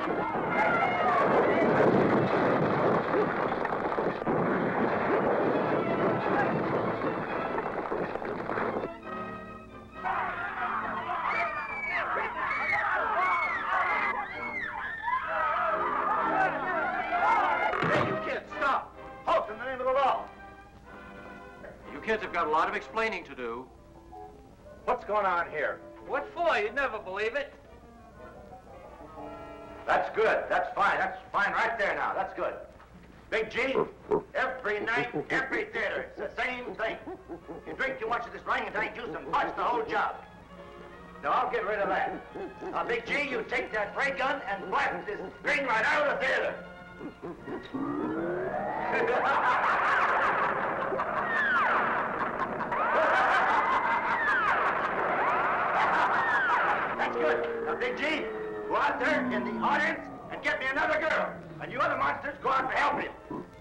Kids have got a lot of explaining to do. What's going on here? What for? You'd never believe it. That's good. That's fine. That's fine right there now. That's good. Big G, every night, every theater, it's the same thing. You drink too much of this Rangatang juice and bust the whole job. Now, I'll get rid of that. Now, Big G, you take that spray gun and blast this thing right out of the theater. That's good. Now, Big G, go out there in the audience and get me another girl. And you other monsters, go out and help him.